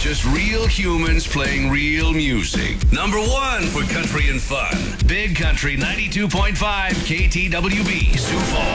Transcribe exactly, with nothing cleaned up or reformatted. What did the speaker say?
Just real humans playing real music. Number one for country and fun. Big Country ninety-two point five K T W B, Sioux Falls.